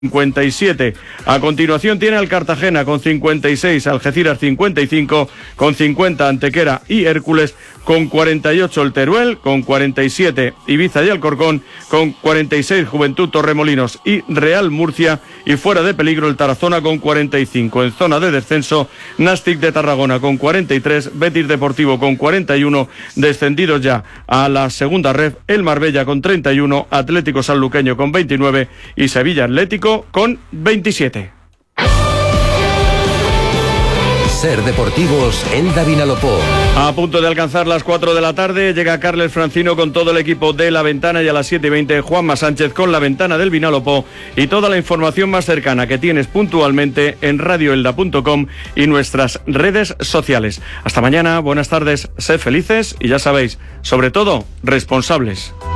57. A continuación tiene al Cartagena con 56, Algeciras 55, con 50 Antequera y Hércules, con 48 el Teruel, con 47 Ibiza y Alcorcón, con 46 Juventud Torremolinos y Real Murcia, y fuera de peligro el Tarazona con 45. En zona de descenso, Nàstic de Tarragona con 43, Betis Deportivo con 41, descendidos ya a la segunda ref, el Marbella con 31, Atlético Sanluqueño con 29 y Sevilla Atlético con 27. Ser Deportivos, Elda Vinalopó. A punto de alcanzar las 4 de la tarde, llega Carles Francino con todo el equipo de La Ventana, y a las 7:20 Juanma Sánchez con La Ventana del Vinalopó y toda la información más cercana que tienes puntualmente en radioelda.com y nuestras redes sociales. Hasta mañana, buenas tardes, sed felices y ya sabéis, sobre todo, responsables.